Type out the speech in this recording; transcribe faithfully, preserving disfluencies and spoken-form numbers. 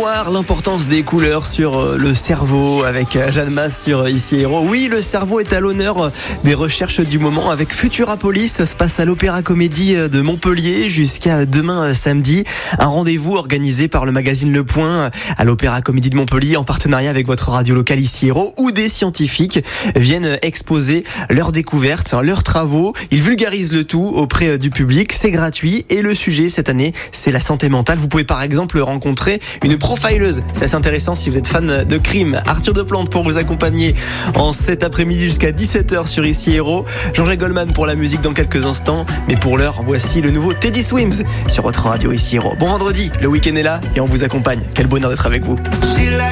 noir, l'importance des couleurs sur le cerveau avec Jeanne Masse sur Ici Héros. Oui, le cerveau est à l'honneur des recherches du moment avec Futurapolis. Ça se passe à l'Opéra Comédie de Montpellier jusqu'à demain samedi. Un rendez-vous organisé par le magazine Le Point à l'Opéra Comédie de Montpellier en partenariat avec votre radio locale Ici Héros, où des scientifiques viennent exposer leurs découvertes, leurs travaux. Ils vulgarisent le tout auprès du public. C'est gratuit et le sujet cette année, c'est la santé mentale. Vous pouvez par exemple rencontrer une profileuse. C'est assez intéressant si vous êtes fan de crime. Arthur Deplante pour vous accompagner en cet après-midi jusqu'à dix-sept heures sur Ici Héros. Jean-Jacques Goldman pour la musique dans quelques instants. Mais pour l'heure, voici le nouveau Teddy Swims sur votre radio Ici Héros. Bon vendredi, le week-end est là et on vous accompagne. Quel bonheur d'être avec vous.